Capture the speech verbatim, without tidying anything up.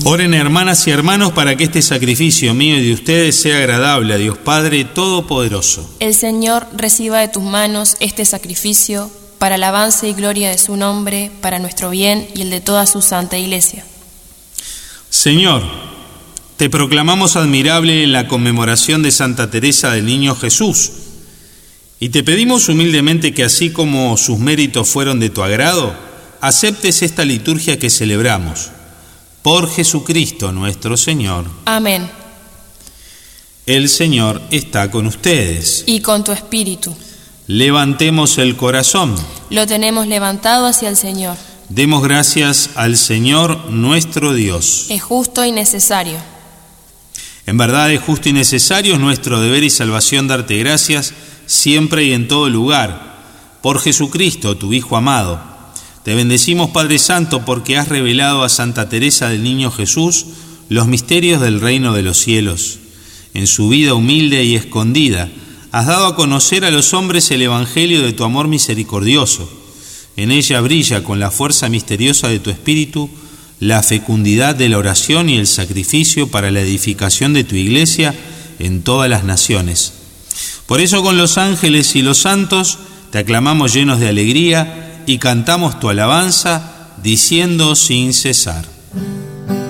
Oren, hermanas y hermanos, para que este sacrificio mío y de ustedes sea agradable a Dios Padre Todopoderoso. El Señor reciba de tus manos este sacrificio para alabanza y gloria de su nombre, para nuestro bien y el de toda su santa Iglesia. Señor, te proclamamos admirable en la conmemoración de Santa Teresa del Niño Jesús, y te pedimos humildemente que, así como sus méritos fueron de tu agrado, aceptes esta liturgia que celebramos. Por Jesucristo nuestro Señor. Amén. El Señor está con ustedes. Y con tu espíritu. Levantemos el corazón. Lo tenemos levantado hacia el Señor. Demos gracias al Señor nuestro Dios. Es justo y necesario. En verdad es justo y necesario, es nuestro deber y salvación darte gracias siempre y en todo lugar. Por Jesucristo, tu Hijo amado. Te bendecimos, Padre Santo, porque has revelado a Santa Teresa del Niño Jesús los misterios del reino de los cielos. En su vida humilde y escondida, has dado a conocer a los hombres el evangelio de tu amor misericordioso. En ella brilla con la fuerza misteriosa de tu espíritu la fecundidad de la oración y el sacrificio para la edificación de tu iglesia en todas las naciones. Por eso, con los ángeles y los santos te aclamamos llenos de alegría y cantamos tu alabanza diciendo sin cesar.